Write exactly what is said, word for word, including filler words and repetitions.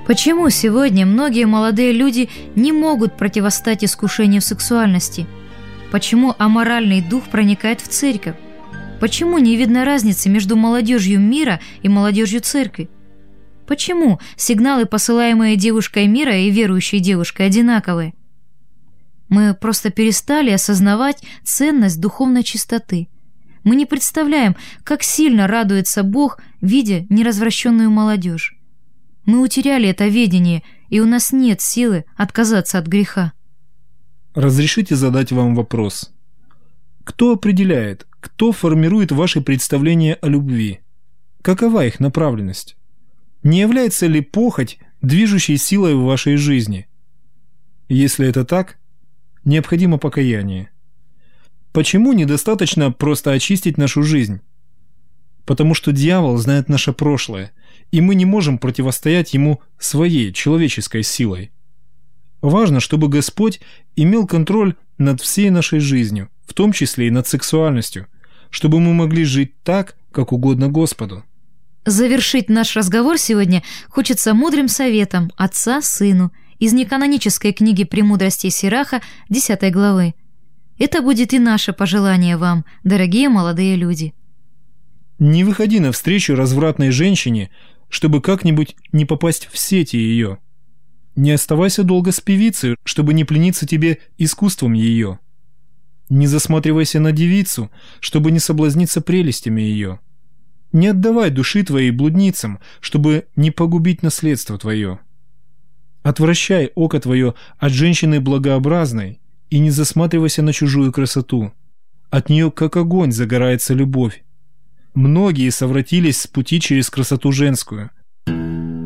Почему сегодня многие молодые люди не могут противостать искушению в сексуальности? Почему аморальный дух проникает в церковь? Почему не видно разницы между молодежью мира и молодежью церкви? Почему сигналы, посылаемые девушкой мира и верующей девушкой, одинаковые? Мы просто перестали осознавать ценность духовной чистоты. Мы не представляем, как сильно радуется Бог, видя неразвращенную молодежь. Мы утеряли это видение, и у нас нет силы отказаться от греха. Разрешите задать вам вопрос. Кто определяет, кто формирует ваши представления о любви? Какова их направленность? Не является ли похоть движущей силой в вашей жизни? Если это так, необходимо покаяние. Почему недостаточно просто очистить нашу жизнь? Потому что дьявол знает наше прошлое, и мы не можем противостоять ему своей человеческой силой. Важно, чтобы Господь имел контроль над всей нашей жизнью, в том числе и над сексуальностью, чтобы мы могли жить так, как угодно Господу. Завершить наш разговор сегодня хочется мудрым советом отца сыну из неканонической книги «Премудрости Сираха» десятой главы. Это будет и наше пожелание вам, дорогие молодые люди. Не выходи навстречу развратной женщине, чтобы как-нибудь не попасть в сети ее. Не оставайся долго с певицей, чтобы не плениться тебе искусством ее. Не засматривайся на девицу, чтобы не соблазниться прелестями ее. Не отдавай души твоей блудницам, чтобы не погубить наследство твое. Отвращай око твое от женщины благообразной и не засматривайся на чужую красоту. От нее, как огонь, загорается любовь. Многие совратились с пути через красоту женскую.